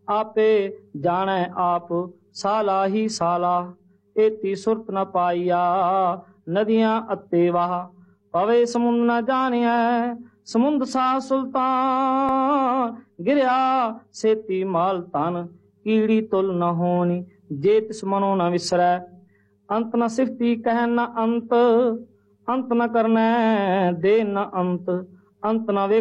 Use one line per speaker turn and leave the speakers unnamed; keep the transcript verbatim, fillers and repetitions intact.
आपे जाने आप साला ही साला। एती सुरत न पाईया नदियां अते वाह, पवे समुंद न जानिया समुंद सा सुल्तान। गिरया सेती माल तन कीड़ी तुल न होनी, जे तिस मनो न विसरै। अंत न सिफती कह न अंत, अंत न करने दे न अंत। अंत न वे